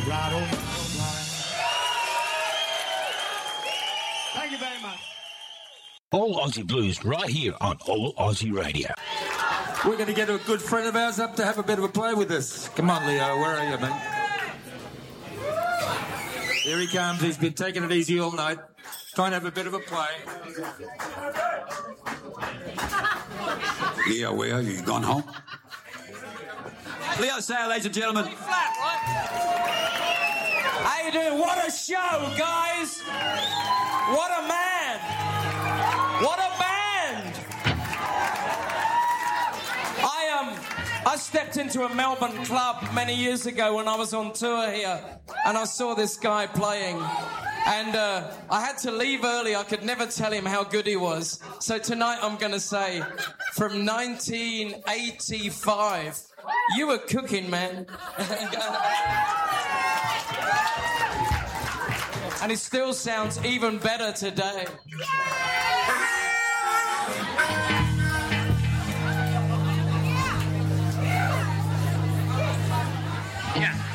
Thank you very much. All Aussie Blues right here on All Aussie Radio. We're going to get a good friend of ours up to have a bit of a play with us. Come on, Leo, where are you, mate? Here he comes. He's been taking it easy all night. Trying to have a bit of a play. Leo, where are you? You gone home? Leo Sayer, ladies and gentlemen. Flat, right? How you doing? What a show, guys! What a man! What a band! I stepped into a Melbourne club many years ago when I was on tour here, and I saw this guy playing. And I had to leave early. I could never tell him how good he was. So tonight I'm going to say, from 1985, you were cooking, man. And it still sounds even better today. Yeah.